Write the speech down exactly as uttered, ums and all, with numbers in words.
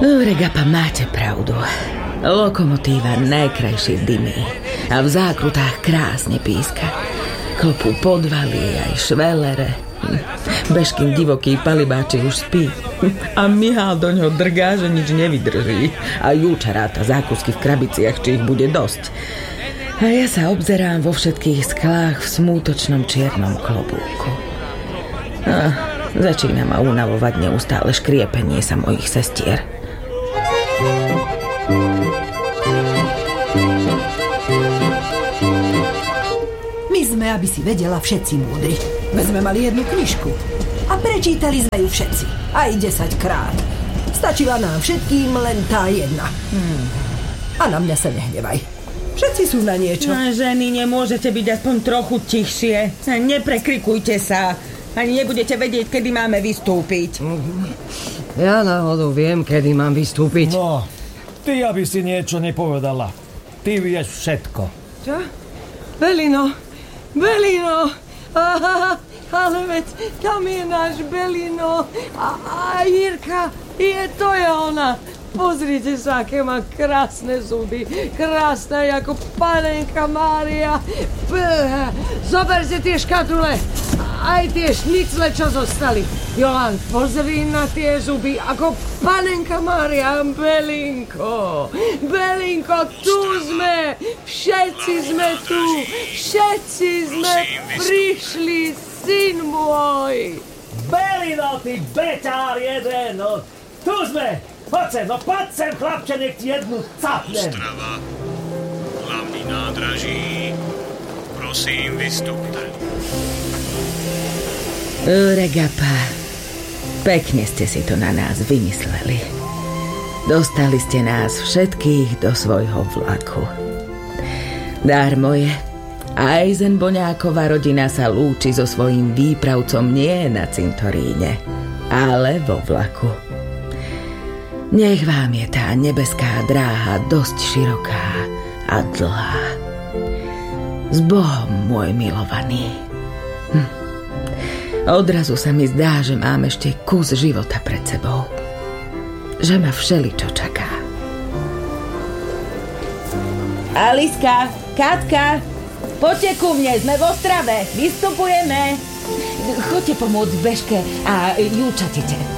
Regapa, máte pravdu. Lokomotíva najkrajšie dymí a v zákrutách krásne píska. Klopú podvaly aj švelere. Bežkým divoký palibáčik už spí a Mihál do ňoho drgá, že nič nevydrží. A Júča ráta zákusky v krabiciach, či ich bude dosť. A ja sa obzerám vo všetkých sklách v smútočnom čiernom klobúku. A začína ma unavovať neustále škriepenie sa mojich sestier. My sme, aby si vedela, všetci múdri. My sme mali jednu knižku a prečítali sme ju všetci. Aj desaťkrát. Stačila nám všetkým len tá jedna. Hmm. A na mňa sa nehnevaj. Všetci sú na niečo. No, ženy, nemôžete byť aspoň trochu tichšie. Neprekrikujte sa. Ani nebudete vedieť, kedy máme vystúpiť. Ja náhodou viem, kedy mám vystúpiť. No, ty, aby si niečo nepovedala. Ty vieš všetko. Čo? Belino, Belino. Aha, ale veď tam je náš Belino. A, a Jirka, je to je ona. Pozrite sa, aké má krásne zuby. Krásna ako panenka Mária. Zoberte tie škatule. Aj tie šnicle, čo zostali. Jolan, pozri na tie zuby ako panenka Mária. Belinko, Belinko, tu sme. Všetci sme tu. Všetci sme prišli, syn môj. Belino, ty beťár jeden. No, tu sme. Poď sem, no poď sem, chlapče, nech ti jednu capnem. Ostrava, hlavný nádraží. Prosím, vystúpte. Regapa, pekne ste si to na nás vymysleli. Dostali ste nás všetkých do svojho vlaku. Dár moje, aj Zenboňáková rodina sa lúči so svojím výpravcom nie na cintoríne, ale vo vlaku. Nech vám je tá nebeská dráha dosť široká a dlhá. S Bohom, môj milovaný. Hm. Odrazu sa mi zdá, že mám ešte kus života pred sebou. Že ma všeličo čaká. Aliska, Katka, poďte ku mne, sme v Ostrave, vystupujeme. Choďte pomôcť Bežke a Júčatite.